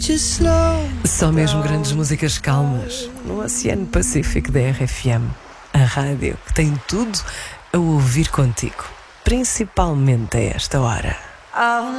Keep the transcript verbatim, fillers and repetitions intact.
Só mesmo grandes músicas calmas no Oceano Pacífico da R F M. A rádio que tem tudo a ouvir contigo, principalmente a esta hora.